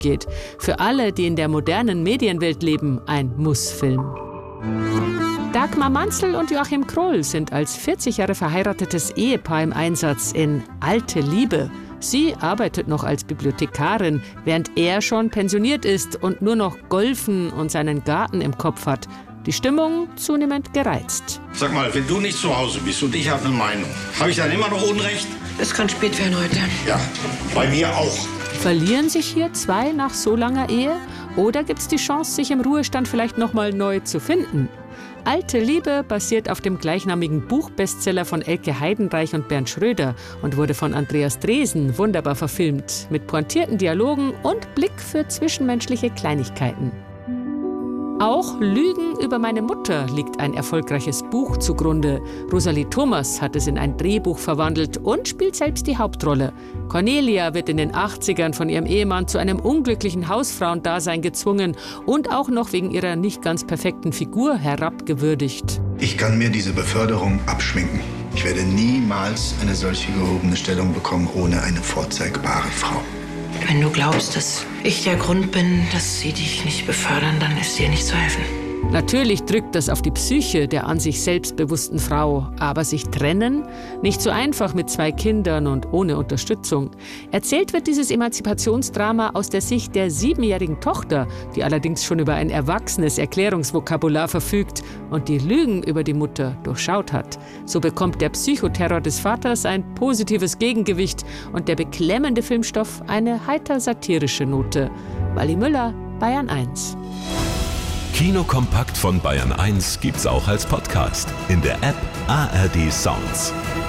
geht. Für alle, die in der modernen Medienwelt leben, ein Mussfilm. Dagmar Manzel und Joachim Kroll sind als 40 Jahre verheiratetes Ehepaar im Einsatz in Alte Liebe. Sie arbeitet noch als Bibliothekarin, während er schon pensioniert ist und nur noch Golfen und seinen Garten im Kopf hat. Die Stimmung zunehmend gereizt. Sag mal, wenn du nicht zu Hause bist und ich habe eine Meinung, habe ich dann immer noch Unrecht? Es kann spät werden heute. Ja, bei mir auch. Verlieren sich hier zwei nach so langer Ehe? Oder gibt es die Chance, sich im Ruhestand vielleicht noch mal neu zu finden? Alte Liebe basiert auf dem gleichnamigen Buchbestseller von Elke Heidenreich und Bernd Schröder und wurde von Andreas Dresen wunderbar verfilmt, mit pointierten Dialogen und Blick für zwischenmenschliche Kleinigkeiten. Auch Lügen über meine Mutter liegt ein erfolgreiches Buch zugrunde. Rosalie Thomas hat es in ein Drehbuch verwandelt und spielt selbst die Hauptrolle. Cornelia wird in den 80ern von ihrem Ehemann zu einem unglücklichen Hausfrauendasein gezwungen und auch noch wegen ihrer nicht ganz perfekten Figur herabgewürdigt. Ich kann mir diese Beförderung abschminken. Ich werde niemals eine solche gehobene Stellung bekommen ohne eine vorzeigbare Frau. Wenn du glaubst, dass ich der Grund bin, dass sie dich nicht befördern, dann ist dir nicht zu helfen. Natürlich drückt das auf die Psyche der an sich selbstbewussten Frau. Aber sich trennen? Nicht so einfach mit 2 Kindern und ohne Unterstützung. Erzählt wird dieses Emanzipationsdrama aus der Sicht der 7-jährigen Tochter, die allerdings schon über ein erwachsenes Erklärungsvokabular verfügt und die Lügen über die Mutter durchschaut hat. So bekommt der Psychoterror des Vaters ein positives Gegengewicht und der beklemmende Filmstoff eine heiter-satirische Note. Wally Müller, Bayern 1. Kino Kompakt von Bayern 1 gibt's auch als Podcast in der App ARD Sounds.